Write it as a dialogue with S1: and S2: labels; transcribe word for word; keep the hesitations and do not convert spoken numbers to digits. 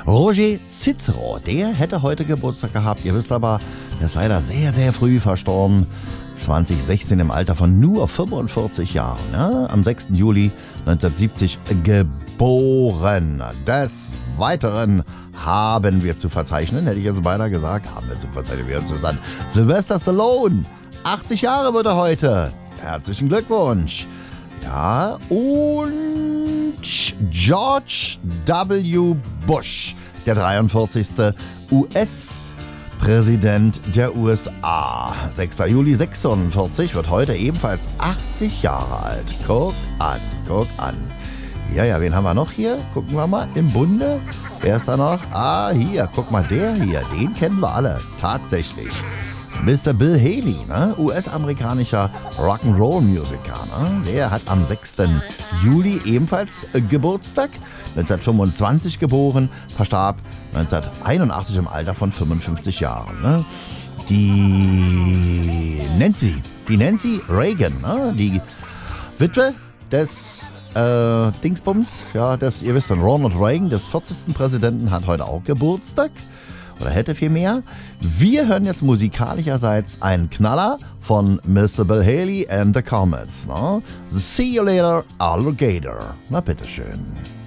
S1: Roger Cicero, der hätte heute Geburtstag gehabt. Ihr wisst aber, er ist leider sehr, sehr früh verstorben. zwanzig sechzehn im Alter von nur fünfundvierzig Jahren. Ja? Am sechsten Juli neunzehnhundertsiebzig geboren. Des Weiteren haben wir zu verzeichnen, hätte ich jetzt beinahe gesagt, haben wir zu verzeichnen, wir uns zusammen. Sylvester Stallone, achtzig Jahre wird er heute. Herzlichen Glückwunsch. Ja, und George W. Bush, der dreiundvierzigste U S-Präsident der U S A. sechster Juli sechsundvierzig wird heute ebenfalls achtzig Jahre alt. Guck an, guck an. Ja, ja, wen haben wir noch hier? Gucken wir mal im Bunde. Wer ist da noch? Ah, hier, guck mal, der hier, den kennen wir alle. Tatsächlich. Mister Bill Haley, ne? U S-amerikanischer Rock'n'Roll-Musiker. Ne? Der hat am sechsten Juli ebenfalls äh, Geburtstag. neunzehnhundertfünfundzwanzig geboren, verstarb neunzehnhunderteinundachtzig im Alter von fünfundfünfzig Jahren. Ne? Die Nancy, die Nancy Reagan, ne? Die Witwe des äh, Dingsbums, ja, des, ihr wisst dann, Ronald Reagan, des vierzigsten Präsidenten, hat heute auch Geburtstag. Oder hätte viel mehr. Wir hören jetzt musikalischerseits einen Knaller von Mister Bill Haley and the Comets. Ne? See you later, Alligator. Na bitteschön.